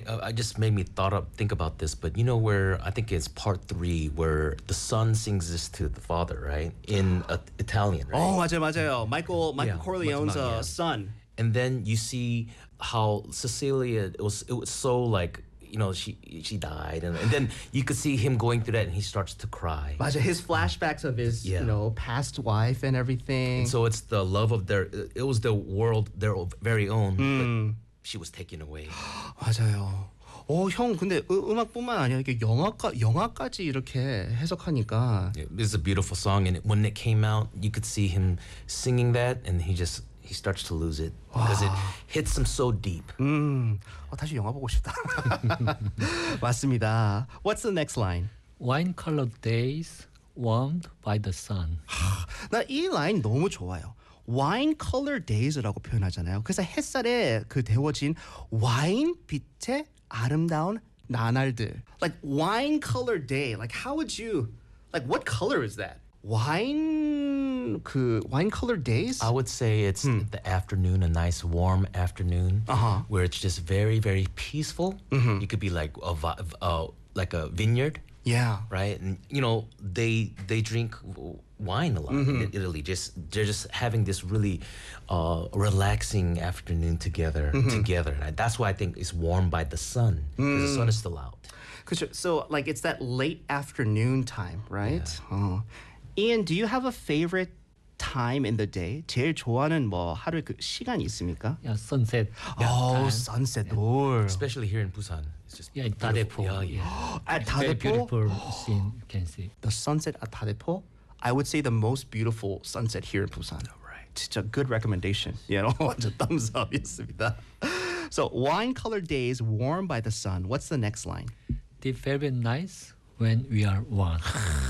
I just made me think about this, but you know where I think it's part 3 where the son sings this to the father, right? In Italian, right? Oh, 맞아요. Michael Yeah, Corleone's yeah. son. And then you see how Cecilia it was so like she died, and then you could see him going through that, and he starts to cry. 맞아. His flashbacks of his past wife and everything. And so it's the love of it was the world their very own, but she was taken away. 맞아요. 형 근데 음악뿐만 아니라 이렇게 영화까지 이렇게 해석하니까 It's a beautiful song, and when it came out, you could see him singing that, and he starts to lose it because it hits him so deep. 다시 영화 보고 싶다. 맞습니다. What's the next line? Wine-colored days warmed by the sun. 나 이 라인 너무 좋아요. Wine color days라고 표현하잖아요. 그래서 햇살에 그 데워진 와인 빛의 아름다운 나날들. Like wine color day. Like how would you what color is that? Wine color days? I would say it's the afternoon, a nice warm afternoon, where it's just very, very peaceful. You could be like a vineyard. Yeah. Right, and they drink wine a lot in Italy. They're just having this really relaxing afternoon together. And that's why I think it's warmed by the sun because the sun is still out. So like it's that late afternoon time, right? Yeah. Ian, do you have a favorite time in the day? 제일 좋아하는 뭐 하루의 그 시간이 있습니까? Yeah, sunset. sunset. 노을. Especially here in Busan, it's just Yeah, in Dadepo. Yeah. At Very Dadepo? beautiful scene you can see. The sunset at Dadepo? I would say the most beautiful sunset here in Busan. Right. 진짜 good recommendation. 완전 thumbs up이었습니다. So wine-colored days warmed by the sun. What's the next line? The velvet nights when we are one.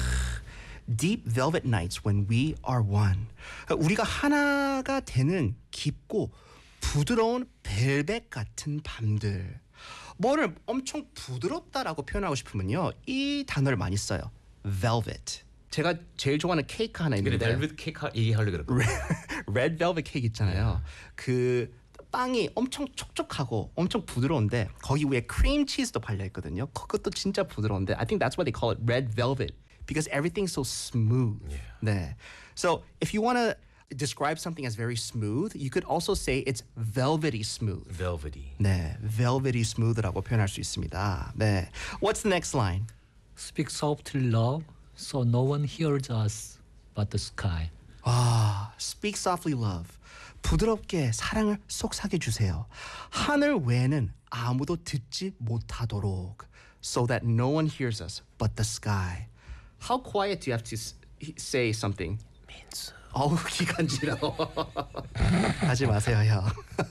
Deep velvet nights when we are one. 우리가 하나가 되는 깊고 부드러운 벨벳 같은 밤들. 뭐를 엄청 부드럽다라고 표현하고 싶으면요, 이 단어를 많이 써요. Velvet. 제가 제일 좋아하는 케이크 하나 근데 있는데. 벨벳 케이크 얘기하려고 그랬거든요. Red velvet 케이크 있잖아요. 그 빵이 엄청 촉촉하고 엄청 부드러운데 거기 위에 크림 치즈도 발려 있거든요. 그것도 진짜 부드러운데 I think that's why they call it red velvet because everything's so smooth. Yeah. 네. So if you want to describe something as very smooth, you could also say it's velvety smooth. Velvety. 네, velvety smooth라고 표현할 수 있습니다. 네. What's the next line? Speak softly, love, so no one hears us but the sky. Speak softly, love. 부드럽게 사랑을 속삭여 주세요. 하늘 외에는 아무도 듣지 못하도록. So that no one hears us but the sky. How quiet do you have to say something? 민수. 어우, 기간지러워. 하지 마세요, 형.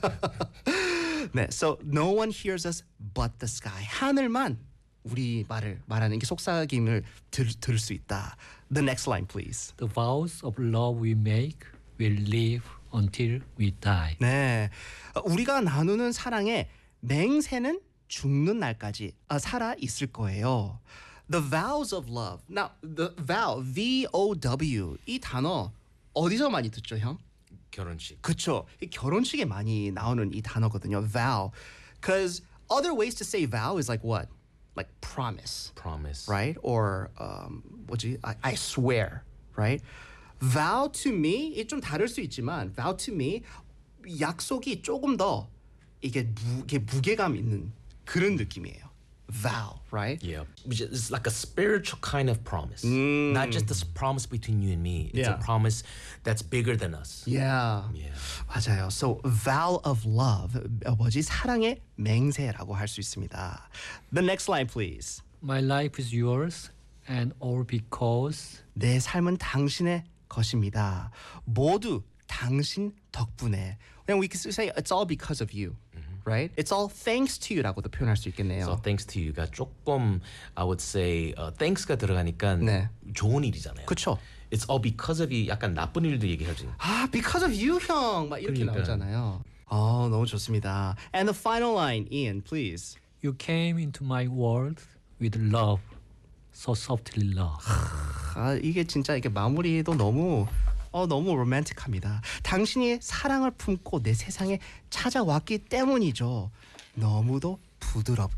네, so no one hears us but the sky. 하늘만 우리 말을 말하는 게 속삭임을 들을 수 있다. The next line, please. The vows of love we make will live until we die. 네, 우리가 나누는 사랑의 맹세는 죽는 날까지 살아 있을 거예요. The vows of love. Now, the vow, V-O-W, 이 단어 어디서 많이 듣죠, 형? 결혼식. 그쵸. 이 결혼식에 많이 나오는 이 단어거든요. Vow. Because other ways to say vow is like what? Like promise. Promise. Right? Or 뭐지? I swear. Right? Vow to me, 이게 좀 다를 수 있지만 vow to me, 약속이 조금 더 이게 무게감 있는 그런 느낌이에요. Vow, right? Yeah, it's like a spiritual kind of promise. Not just a promise between you and me. It's Yeah. a promise that's bigger than us. Yeah. Yeah. 맞아요. So vow of love, 뭐지? 사랑의 맹세라고 할 수 있습니다. The next line, please. My life is yours and all because 내 삶은 당신의 것입니다. 모두 당신 덕분에. Then we could say it's all because of you, right? It's all thanks to you라고도 표현할 수 있겠네요. So thanks to you가 조금 I would say thanks가 들어가니까 네. 좋은 일이잖아요. 그렇죠. It's all because of you. 약간 나쁜 일도 얘기하지. Because of you, 형. 막 이렇게 그러니까. 나오잖아요. 너무 좋습니다. And the final line, Ian, please. you came into my world with love, so softly love. 이게 진짜 이게 마무리도 너무 로맨틱합니다. 당신이 사랑을 품고 내 세상에 찾아왔기 때문이죠. 너무도 부드럽게